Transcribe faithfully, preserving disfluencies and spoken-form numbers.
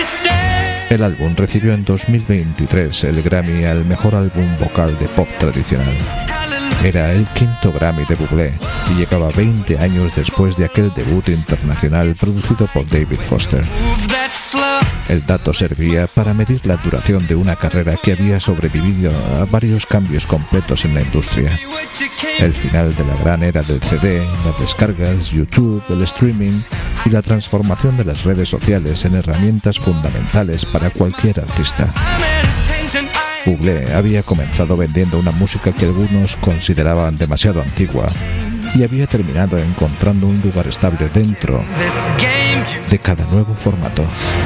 El álbum recibió en dos mil veintitrés el Grammy al mejor álbum vocal de pop tradicional. Era el quinto Grammy de Bublé y llegaba veinte años después de aquel debut internacional producido por David Foster. El dato servía para medir la duración de una carrera que había sobrevivido a varios cambios completos en la industria. El final de la gran era del C D, las descargas, YouTube, el streaming y la transformación de las redes sociales en herramientas fundamentales para cualquier artista. Bublé había comenzado vendiendo una música que algunos consideraban demasiado antigua y había terminado encontrando un lugar estable dentro de cada nuevo formato.